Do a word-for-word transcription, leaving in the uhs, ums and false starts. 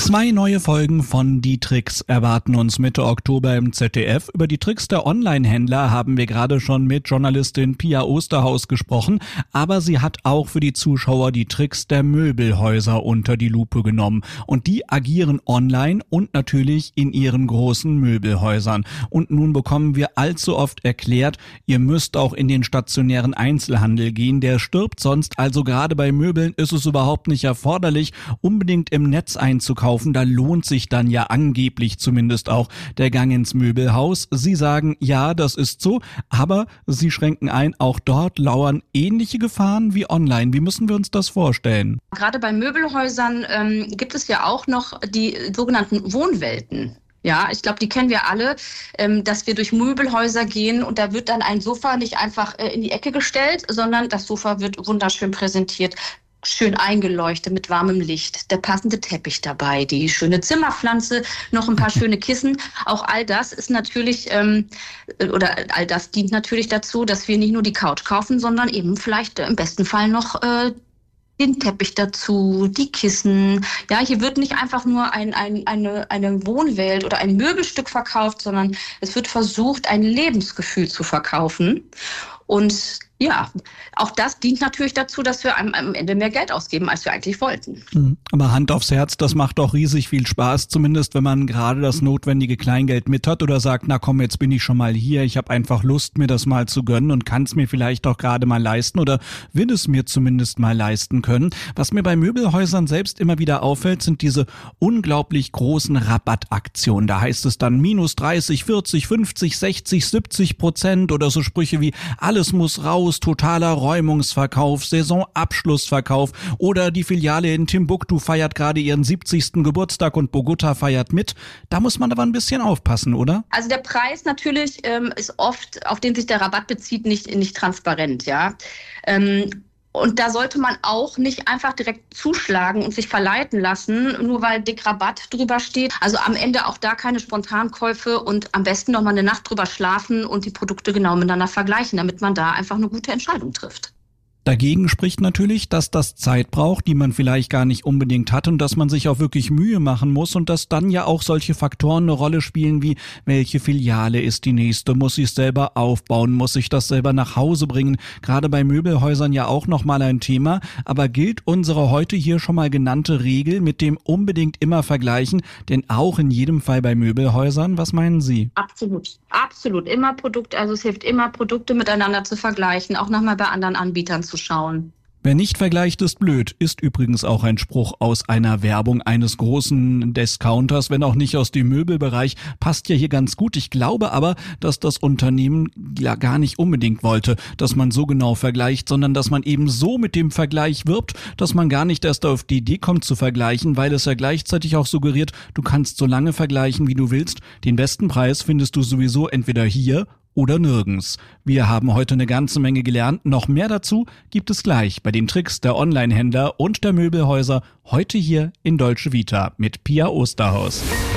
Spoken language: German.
Zwei neue Folgen von Die Tricks erwarten uns Mitte Oktober im Z D F. Über die Tricks der Online-Händler haben wir gerade schon mit Journalistin Pia Osterhaus gesprochen, aber sie hat auch für die Zuschauer die Tricks der Möbelhäuser unter die Lupe genommen. Und die agieren online und natürlich in ihren großen Möbelhäusern. Und nun bekommen wir allzu oft erklärt, ihr müsst auch in den stationären Einzelhandel gehen, der stirbt sonst. Also gerade bei Möbeln ist es überhaupt nicht erforderlich, unbedingt im Netz einzukaufen. Da lohnt sich dann ja angeblich zumindest auch der Gang ins Möbelhaus. Sie sagen, ja, das ist so, aber Sie schränken ein, auch dort lauern ähnliche Gefahren wie online. Wie müssen wir uns das vorstellen? Gerade bei Möbelhäusern ähm, gibt es ja auch noch die sogenannten Wohnwelten. Ja, ich glaube, die kennen wir alle, ähm, dass wir durch Möbelhäuser gehen und da wird dann ein Sofa nicht einfach äh, in die Ecke gestellt, sondern das Sofa wird wunderschön präsentiert. Schön eingeleuchtet mit warmem Licht, der passende Teppich dabei, die schöne Zimmerpflanze, noch ein paar schöne Kissen. Auch all das ist natürlich, ähm, oder all das dient natürlich dazu, dass wir nicht nur die Couch kaufen, sondern eben vielleicht äh, im besten Fall noch äh, den Teppich dazu, die Kissen. Ja, hier wird nicht einfach nur ein, ein, eine, eine Wohnwelt oder ein Möbelstück verkauft, sondern es wird versucht, ein Lebensgefühl zu verkaufen. Und ja, auch das dient natürlich dazu, dass wir am, am Ende mehr Geld ausgeben, als wir eigentlich wollten. Aber Hand aufs Herz, das macht doch riesig viel Spaß, zumindest wenn man gerade das notwendige Kleingeld mit hat oder sagt, na komm, jetzt bin ich schon mal hier, ich habe einfach Lust, mir das mal zu gönnen und kann es mir vielleicht auch gerade mal leisten oder will es mir zumindest mal leisten können. Was mir bei Möbelhäusern selbst immer wieder auffällt, sind diese unglaublich großen Rabattaktionen. Da heißt es dann minus dreißig, vierzig, fünfzig, sechzig, siebzig Prozent oder so Sprüche wie alles muss raus, totaler Räumungsverkauf, Saisonabschlussverkauf oder die Filiale in Timbuktu feiert gerade ihren siebzigsten Geburtstag und Bogota feiert mit. Da muss man aber ein bisschen aufpassen, oder? Also der Preis natürlich ähm, ist oft, auf den sich der Rabatt bezieht, nicht, nicht transparent, ja. Ähm, Und da sollte man auch nicht einfach direkt zuschlagen und sich verleiten lassen, nur weil dick Rabatt drüber steht. Also am Ende auch da keine Spontankäufe und am besten noch mal eine Nacht drüber schlafen und die Produkte genau miteinander vergleichen, damit man da einfach eine gute Entscheidung trifft. Dagegen spricht natürlich, dass das Zeit braucht, die man vielleicht gar nicht unbedingt hat und dass man sich auch wirklich Mühe machen muss und dass dann ja auch solche Faktoren eine Rolle spielen wie, welche Filiale ist die nächste, muss ich es selber aufbauen, muss ich das selber nach Hause bringen. Gerade bei Möbelhäusern ja auch nochmal ein Thema, aber gilt unsere heute hier schon mal genannte Regel mit dem unbedingt immer vergleichen, denn auch in jedem Fall bei Möbelhäusern, was meinen Sie? Absolut, absolut, immer Produkte, also es hilft immer Produkte miteinander zu vergleichen, auch nochmal bei anderen Anbietern zu schauen. Wer nicht vergleicht, ist blöd, ist übrigens auch ein Spruch aus einer Werbung eines großen Discounters, wenn auch nicht aus dem Möbelbereich, passt ja hier ganz gut. Ich glaube aber, dass das Unternehmen ja gar nicht unbedingt wollte, dass man so genau vergleicht, sondern dass man eben so mit dem Vergleich wirbt, dass man gar nicht erst auf die Idee kommt zu vergleichen, weil es ja gleichzeitig auch suggeriert, du kannst so lange vergleichen, wie du willst. Den besten Preis findest du sowieso entweder hier oder nirgends. Wir haben heute eine ganze Menge gelernt. Noch mehr dazu gibt es gleich bei den Tricks der Online-Händler und der Möbelhäuser heute hier in Dolce Vita mit Pia Osterhaus.